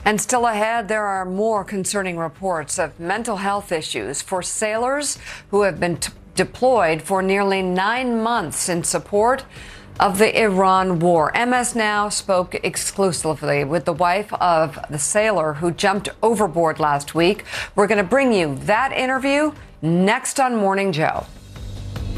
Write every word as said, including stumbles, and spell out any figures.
And still ahead, there are more concerning reports of mental health issues for sailors who have been t- deployed for nearly nine months in support of the Iran war. M S Now spoke exclusively with the wife of the sailor who jumped overboard last week. We're going to bring you that interview next on Morning Joe.